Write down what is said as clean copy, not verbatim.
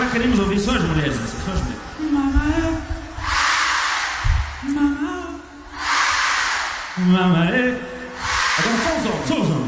queremos ouvir só as mulheres. Só as mulheres. Mamaê. Agora só os homens.